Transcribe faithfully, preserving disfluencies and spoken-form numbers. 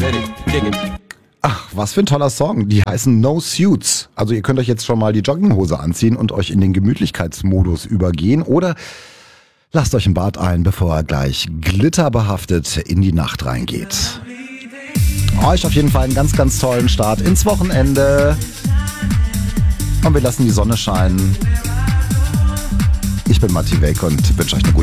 Ach, was für ein toller Song. Die heißen No Suits. Also ihr könnt euch jetzt schon mal die Jogginghose anziehen und euch in den Gemütlichkeitsmodus übergehen oder lasst euch im Bad ein, bevor er gleich glitterbehaftet in die Nacht reingeht. Euch auf jeden Fall einen ganz, ganz tollen Start ins Wochenende. Und wir lassen die Sonne scheinen. Ich bin Matti Welk und wünsche euch eine gute